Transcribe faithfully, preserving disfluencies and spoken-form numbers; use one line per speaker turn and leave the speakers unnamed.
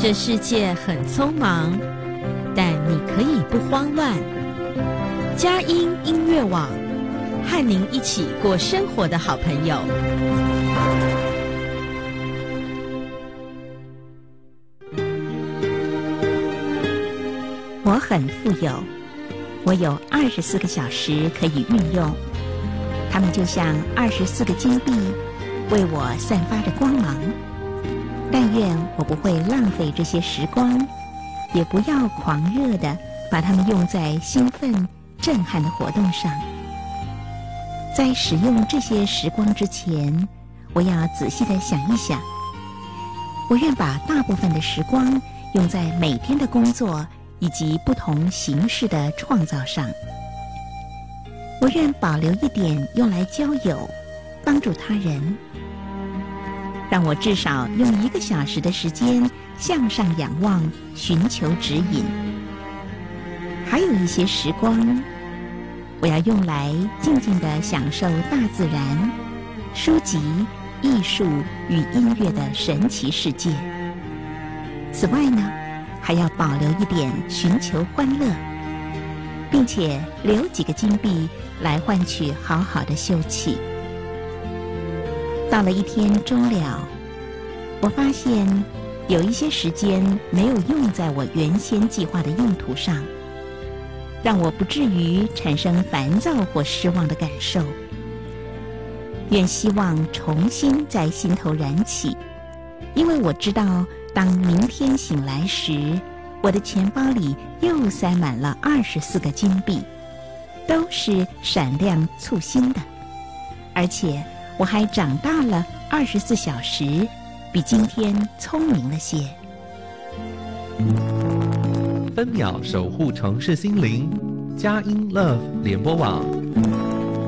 这世界很匆忙，但你可以不慌乱。佳音音乐网，和您一起过生活的好朋友。
我很富有，我有二十四个小时可以运用，它们就像二十四个金币，为我散发着光芒。但愿我不会浪费这些时光，也不要狂热地把它们用在兴奋、震撼的活动上。在使用这些时光之前，我要仔细地想一想。我愿把大部分的时光用在每天的工作以及不同形式的创造上。我愿保留一点用来交友，帮助他人。让我至少用一个小时的时间向上仰望，寻求指引。还有一些时光，我要用来静静地享受大自然、书籍、艺术与音乐的神奇世界。此外呢，还要保留一点寻求欢乐，并且留几个金币来换取好好的休憩。到了一天终了，我发现有一些时间没有用在我原先计划的用途上，让我不至于产生烦躁或失望的感受。愿希望重新在心头燃起，因为我知道当明天醒来时，我的钱包里又塞满了二十四个金币，都是闪亮簇新的，而且我还长大了二十四小时，比今天聪明了些。
分秒守护城市心灵，佳音 Love 联播网。